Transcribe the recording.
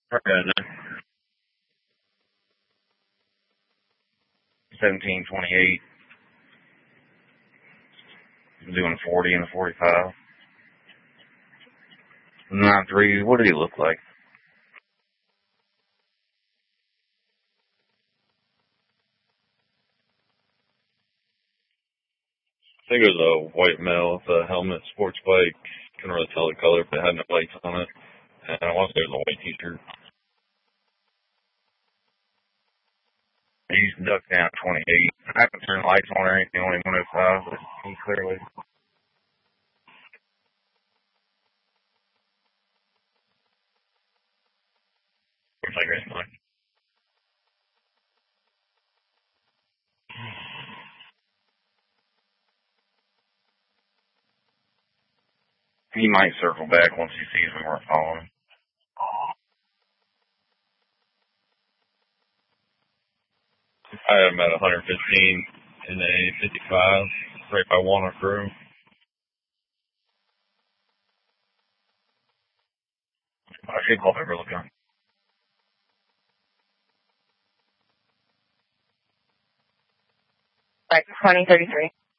Okay. 1728. I'm doing 40 and a 45. 9.3. What did he look like? I think it was a white male with a helmet, sports bike. Couldn't really tell the color, but it had no lights on it. And I want to say it was a white t-shirt. He's ducked down 28. I haven't turned lights on or anything, only 105, but he clearly. Looks like it's mine. He might circle back once he sees we weren't following. I had him at 115 in the 55, right by Walnut Grove. I should call over looking. Right, 2033.